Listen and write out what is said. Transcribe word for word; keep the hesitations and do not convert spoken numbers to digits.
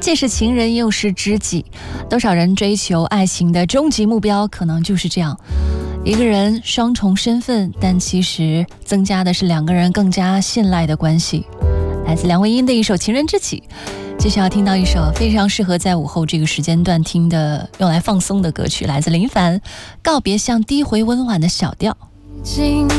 既是情人又是知己。多少人追求爱情的终极目标可能就是这样，一个人双重身份，但其实增加的是两个人更加信赖的关系。来自梁文音的一首《情人知己》，接下来要听到一首非常适合在午后这个时间段听的，用来放松的歌曲，来自林凡《告别像低回温婉的小调》。